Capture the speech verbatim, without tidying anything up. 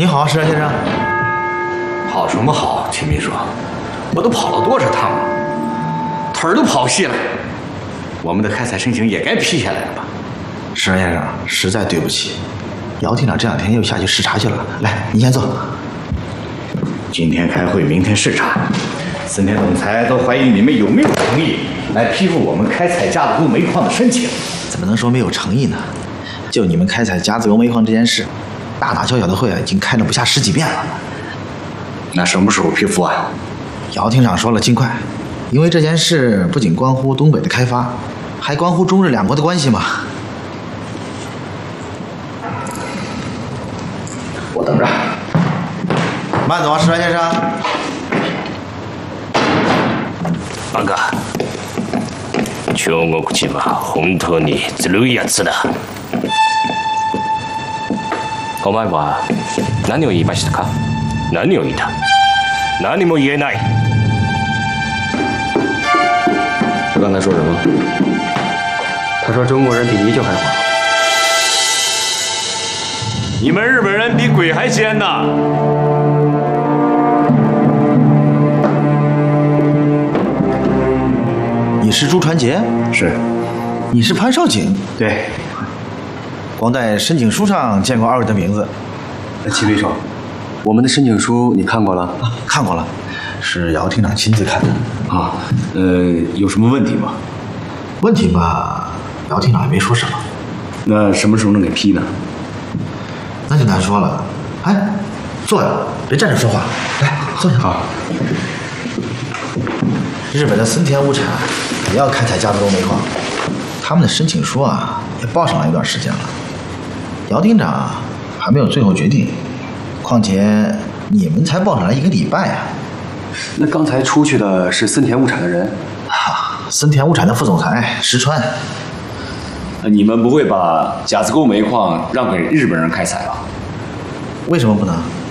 你好，石原先生。 好什么好，秦秘书，我都跑了多少趟了，腿儿都跑细了。我们的开采申请也该批下来了吧？ 石原先生，实在对不起，姚厅长这两天又下去视察去了。来，你先坐。 今天开会，明天视察，森田总裁都怀疑你们有没有诚意来批复我们开采架子沟煤矿的申请。 怎么能说没有诚意呢？就你们开采架子沟煤矿这件事，大大小小的会啊，已经开了不下十几遍了。 那什么时候批复啊？ 姚厅长说了，尽快，因为这件事不仅关乎东北的开发，还关乎中日两国的关系嘛。 我等着。 慢走啊，石原先生。 バカ。京極地は本当にずるいやつだ。お前は何を言いましたか？何を言った？何も言えない。 他刚才说什么？ 他说中国人比泥鳅还滑。 你们日本人比鬼还尖呐！ 你是朱传杰？ 是。 你是潘少景？ 对。 光在申请书上见过二位的名字。 齐秘书，我们的申请书你看过了？ 啊、看过了，是姚厅长亲自看的。 啊，呃，有什么问题吗？ 问题嘛，姚厅长也没说什么。 那什么时候能给批呢？ 那就难说了。哎，坐呀，别站着说话。来，坐下。 好。 日本的森田物产也要开采架子沟煤矿，他们的申请书啊也报上来一段时间了。姚厅长还没有最后决定，况且你们才报上来一个礼拜啊。 那刚才出去的是森田物产的人？ 啊，森田物产的副总裁石川。 你们不会把架子沟煤矿让给日本人开采吧？ 为什么不能？